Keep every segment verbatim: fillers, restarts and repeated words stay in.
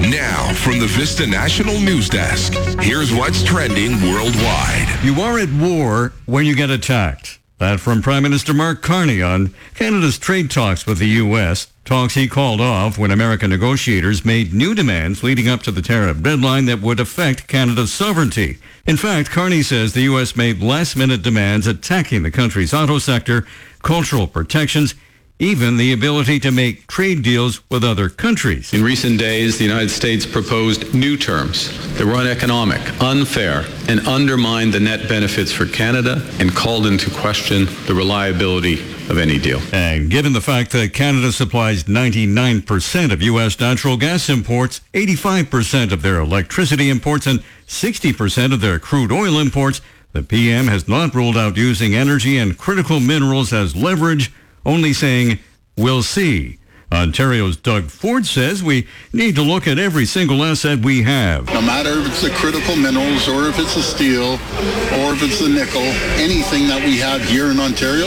Now, from the Vista National News Desk, here's what's trending worldwide. You are at war when you get attacked. That from Prime Minister Mark Carney on Canada's trade talks with the U S. Talks he called off when American negotiators made new demands leading up to the tariff deadline that would affect Canada's sovereignty. In fact, Carney says the U S made last-minute demands attacking the country's auto sector, cultural protections, even the ability to make trade deals with other countries. In recent days, the United States proposed new terms that were uneconomic, unfair, and undermined the net benefits for Canada and called into question the reliability of any deal. And given the fact that Canada supplies ninety-nine percent of U S natural gas imports, eighty-five percent of their electricity imports, and sixty percent of their crude oil imports, the P M has not ruled out using energy and critical minerals as leverage, only saying, we'll see. Ontario's Doug Ford says we need to look at every single asset we have. No matter if it's the critical minerals or if it's the steel or if it's the nickel, anything that we have here in Ontario,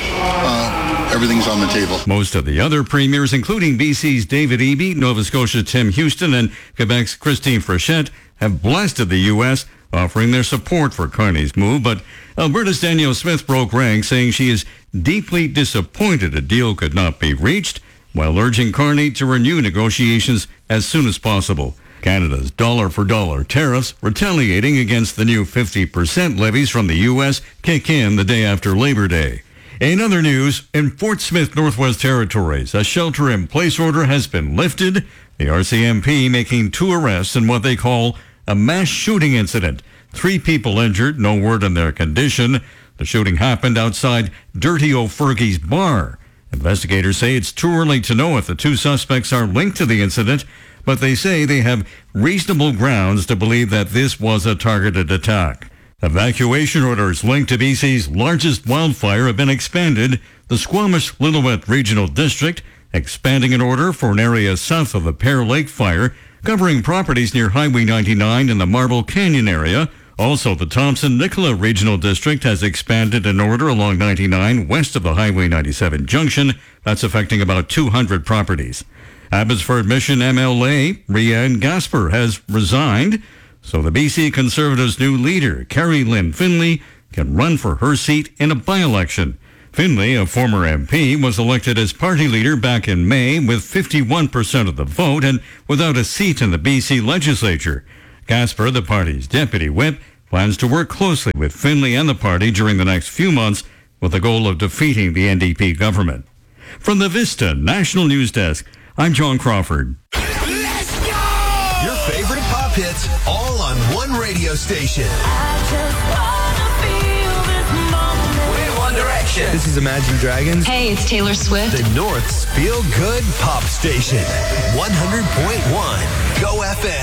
uh, everything's on the table. Most of the other premiers, including B C's David Eby, Nova Scotia's Tim Houston, and Quebec's Christine Frechette, have blasted the U S, offering their support for Carney's move, but Alberta's Danielle Smith broke ranks, saying she is deeply disappointed a deal could not be reached, while urging Carney to renew negotiations as soon as possible. Canada's dollar-for-dollar tariffs, retaliating against the new fifty percent levies from the U S, kick in the day after Labor Day. In other news, in Fort Smith, Northwest Territories, a shelter-in-place order has been lifted, the R C M P making two arrests in what they call a mass shooting incident. Three people injured, no word on their condition. The shooting happened outside Dirty O'Fergie's bar. Investigators say it's too early to know if the two suspects are linked to the incident, but they say they have reasonable grounds to believe that this was a targeted attack. Evacuation orders linked to B C's largest wildfire have been expanded. The Squamish-Lillooet Regional District expanding an order for an area south of the Pear Lake fire, covering properties near Highway ninety-nine in the Marble Canyon area. Also, the Thompson-Nicola Regional District has expanded an order along ninety-nine west of the Highway ninety-seven junction. That's affecting about two hundred properties. Abbotsford Mission M L A Rhiannon Gasper has resigned, so the B C Conservatives' new leader, Carrie Lynn Finlay, can run for her seat in a by-election. Finlay, a former M P, was elected as party leader back in May with fifty-one percent of the vote and without a seat in the B C legislature. Gasper, the party's deputy whip, plans to work closely with Finlay and the party during the next few months with the goal of defeating the N D P government. From the Vista National News Desk, I'm John Crawford. Let's go! Your favorite pop hits all on one radio station. I just wanna feel this moment. We're One Direction. This is Imagine Dragons. Hey, it's Taylor Swift. The North's feel-good pop station. one hundred point one Go F M.